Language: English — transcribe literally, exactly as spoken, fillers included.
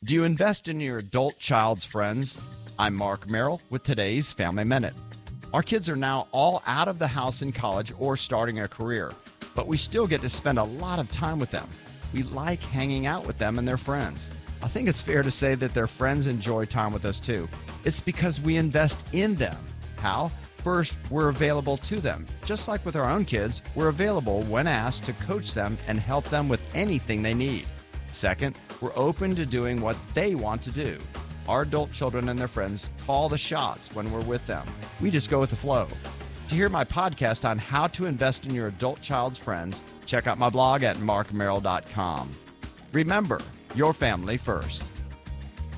Do you invest in your adult child's friends? I'm Mark Merrill with today's Family Minute. Our kids are now all out of the house in college or starting a career, but we still get to spend a lot of time with them. We like hanging out with them and their friends. I think it's fair to say that their friends enjoy time with us too. It's because we invest in them. How? First, we're available to them. Just like with our own kids, we're available when asked to coach them and help them with anything they need. Second, we're open to doing what they want to do. Our adult children and their friends call the shots when we're with them. We just go with the flow. To hear my podcast on how to invest in your adult child's friends, check out my blog at mark merrill dot com. Remember, your family first.